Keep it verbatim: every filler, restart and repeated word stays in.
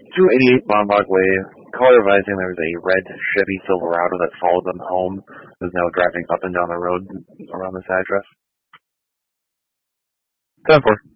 two eighty-eight Montauk Way. Caller advising there was a red Chevy Silverado that followed them home. Is now driving up and down the road around this address. ten four.